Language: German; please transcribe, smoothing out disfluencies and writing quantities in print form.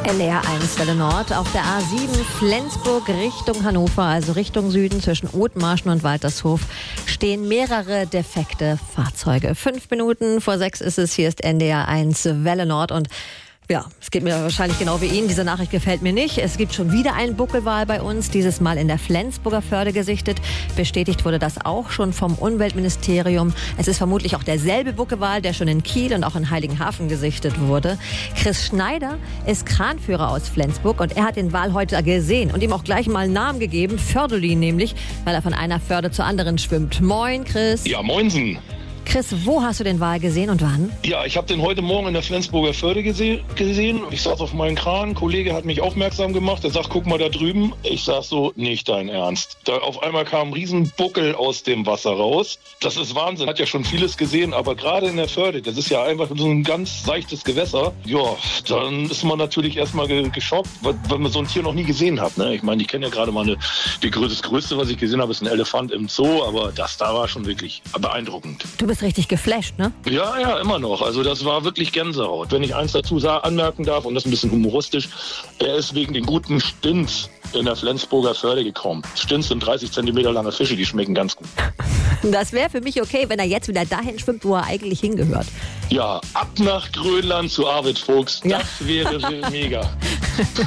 NDR 1 Welle Nord auf der A7 Flensburg Richtung Hannover, also Richtung Süden zwischen Othmarschen und Waltershof, stehen mehrere defekte Fahrzeuge. 5 Minuten vor 6 ist es, hier ist NDR 1 Welle Nord und ja, es geht mir wahrscheinlich genau wie Ihnen. Diese Nachricht gefällt mir nicht. Es gibt schon wieder einen Buckelwal bei uns, dieses Mal in der Flensburger Förde gesichtet. Bestätigt wurde das auch schon vom Umweltministerium. Es ist vermutlich auch derselbe Buckelwal, der schon in Kiel und auch in Heiligenhafen gesichtet wurde. Chris Schneider ist Kranführer aus Flensburg und er hat den Wal heute gesehen und ihm auch gleich mal einen Namen gegeben, Fördelin nämlich, weil er von einer Förde zur anderen schwimmt. Moin, Chris. Ja, moinsen. Chris, wo hast du den Wal gesehen und wann? Ja, ich habe den heute Morgen in der Flensburger Förde gesehen. Ich saß auf meinem Kran, ein Kollege hat mich aufmerksam gemacht. Er sagt, guck mal da drüben. Ich sag so, nicht dein Ernst. Da auf einmal kam ein Riesenbuckel aus dem Wasser raus. Das ist Wahnsinn. Hat ja schon vieles gesehen, aber gerade in der Förde, das ist ja einfach so ein ganz seichtes Gewässer. Ja, dann ist man natürlich erstmal geschockt, weil man so ein Tier noch nie gesehen hat. Ne? Ich meine, ich kenne ja gerade mal das Größte, was ich gesehen habe, ist ein Elefant im Zoo, aber das da war schon wirklich beeindruckend. Du bist richtig geflasht, ne? Ja, immer noch. Also das war wirklich Gänsehaut. Wenn ich eins dazu anmerken darf, und das ist ein bisschen humoristisch, er ist wegen den guten Stints in der Flensburger Förde gekommen. Stints sind 30 Zentimeter lange Fische, die schmecken ganz gut. Das wäre für mich okay, wenn er jetzt wieder dahin schwimmt, wo er eigentlich hingehört. Ja, ab nach Grönland zu Arvid Fuchs. Das wäre mega.